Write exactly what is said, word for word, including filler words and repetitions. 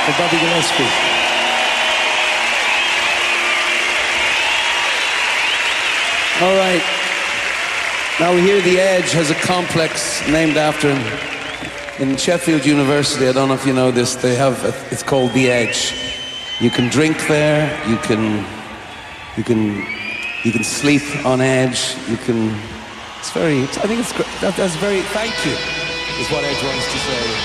for Bobby Gillespie. All right. Now we hear The Edge has a complex named after him. In Sheffield University, I don't know if you know this, they have, a, it's called The Edge. You can drink there, you can, you can, you can sleep on edge, you can, it's very, I think it's, that, that's very, thank you, is what Edge wants to say.